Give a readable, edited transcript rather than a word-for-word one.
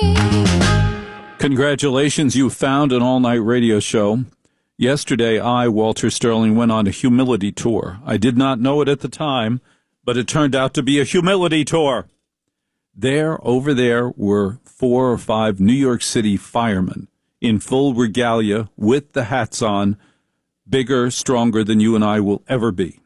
Congratulations, you found an all-night radio show. Yesterday, I, Walter Sterling, went on a humility tour. I did not know it at the time, but it turned out to be a humility tour. Over there were 4 or 5 New York City firemen in full regalia with the hats on, bigger, stronger than you and I will ever be.